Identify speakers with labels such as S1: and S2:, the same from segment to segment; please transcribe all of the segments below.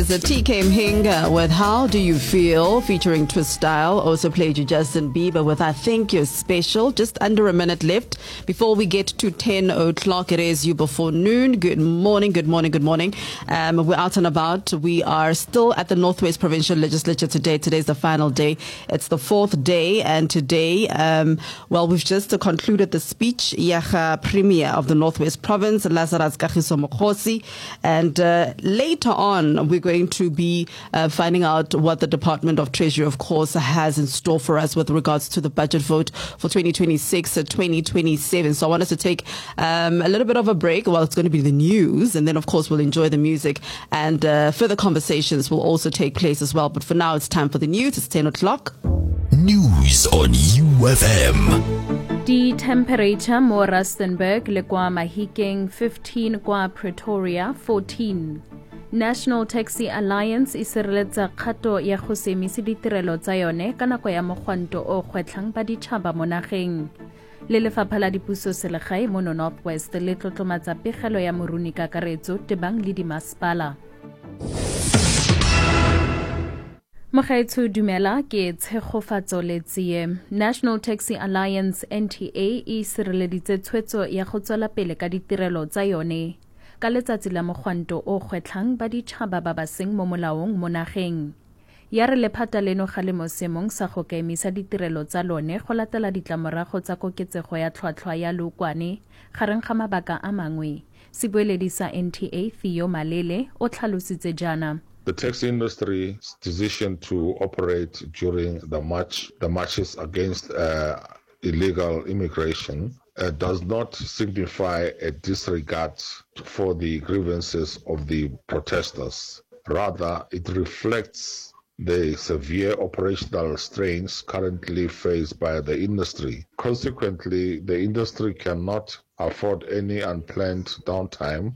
S1: The TK Mhinga with How Do You Feel featuring Twist Style. Also played you Justin Bieber with I Think You're Special. Just under a minute left before we get to 10 o'clock. It is you before noon. Good morning, good morning, good morning. We're out and about. We are still at the Northwest Provincial Legislature today. Today's the final day. It's the fourth day, and today, we've just concluded the speech, Yaga Premier of the Northwest Province, Lazarus Kagiso Mokhosi, and later on we're going to be finding out what the Department of Treasury, of course, has in store for us with regards to the budget vote for 2026 to 2027. So I want us to take a little bit of a break. Well, it's going to be the news, and then, of course, we'll enjoy the music, and further conversations will also take place as well. But for now, it's time for the news. It's 10 o'clock.
S2: News on UFM.
S3: The temperature mo Rustenburg le kwa Mahikeng 15, kwa Pretoria 14. National Taxi Alliance e sireletsa kgato ya go se emise ditirelo tsa yone ka nako ya mogwanto o kgwetlhang ba ditšhaba mo nageng. Le lefapha la dipuso selegae mo Northwest le tlotlomatsa pegelo ya moruni kakaretso tebang le dimasepala. Mogaetsho dumela ke tshegofatso le tsie. National Taxi Alliance NTA e sireleditse tshwetso ya go tswela pele ka ditirelo tsa yone ka letsatsi la mogwanto o kgwetlhang ba ditšhaba ba ba seng mo molaong mo nageng. Ya re lephata leno ga le mo seemong sa go ka emisa ditirelo tsa lone go latela ditlamorago tsa koketsego ya tlhwatlhwa ya lookwane gareng ga mabaka a mangwe. Sebueledi sa NTA Theo Malele o tlhalositse jana.
S4: The taxi industry's decision to operate during the marches against illegal immigration does not signify a disregard for the grievances of the protesters. Rather, it reflects the severe operational strains currently faced by the industry. Consequently, the industry cannot afford any unplanned downtime.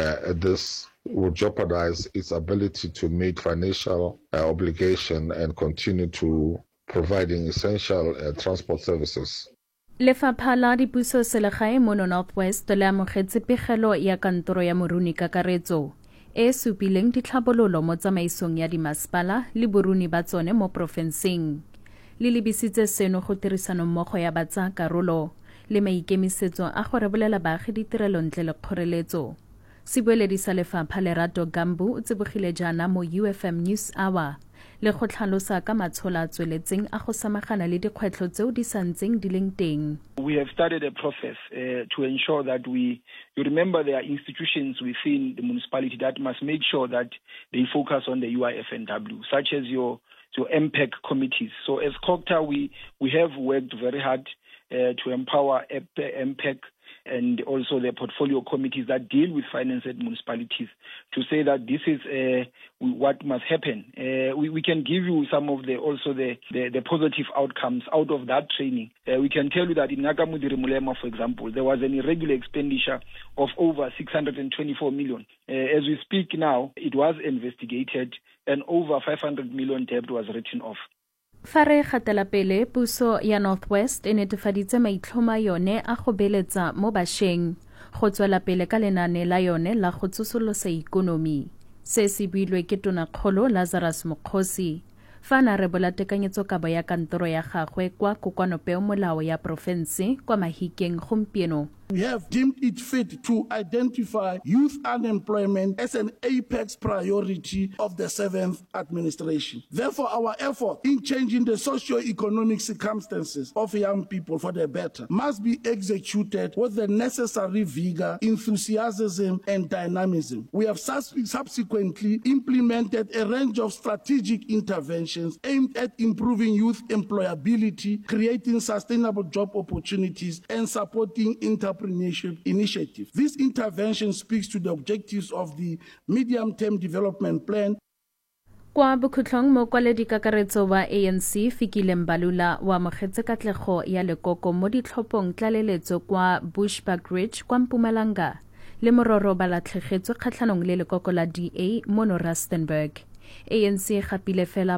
S4: This would jeopardize its ability to meet financial obligation and continue to providing essential transport services.
S3: Lefapha la dipuso selegae mo Northwest le amogetse pegelo ya kantoro ya moruni kakaretso e supileng ditlhabololo mo tsamaisong ya dimasepala le boruni ba tsone mo profenseng. Le lebisitse seno go tirisano mmogo ya batsa karolo le maikemisetso a go rebolela baagi ditirelo ntle le kgoreletso. Sebueledi sa lefapha Lerato Gambu o tsibogile jana mo UFM News Hour le go tlhalosa ka matshola a tsweletseng a go samagana le dikgwetlho tseo di santseng di leng teng.
S5: We have started a process to ensure that you remember there are institutions within the municipality that must make sure that they focus on the UIFNW, such as your MPEC committees. So as COGTA, we have worked very hard to empower MPEC and also the portfolio committees that deal with financed municipalities to say that this is what must happen. We can give you some of the positive outcomes out of that training. We can tell you that in Nakamudiri Mulema, for example, there was an irregular expenditure of over 624 million. As we speak now, it was investigated and over 500 million debt was written off.
S3: Fa re gatela pele, puso ya Northwest e netefaditse maitlhoma yone a go beeletsa mo bašweng go tswela pele ka lenane la yone la go tsosolosa ikonomi. Se se builwe ke Tonakgolo Lazarus Mokhosi fa na rebola tekanyetsokabo ya kantoro ya gagwe kwa kokoanopeomolao ya profense kwa Mahikeng gompieno.
S6: We have deemed it fit to identify youth unemployment as an apex priority of the 7th administration. Therefore, our effort in changing the socio-economic circumstances of young people for the better must be executed with the necessary vigor, enthusiasm, and dynamism. We have subsequently implemented a range of strategic interventions aimed at improving youth employability, creating sustainable job opportunities, and supporting entrepreneurship initiatives. This intervention speaks to the objectives of the medium-term development plan.
S3: Kwa bokhutlong mo kwaledi kakaretso wa ANC Fikile Mbalula wa mogetse katlego ya lekoko mo ditlhophong tlaleletso kwa Bushbuckridge kwa Mpumalanga le mororo ba latlhegetswe kgatlhanong le lekoko la DA mo Rustenburg. ANC gapile fela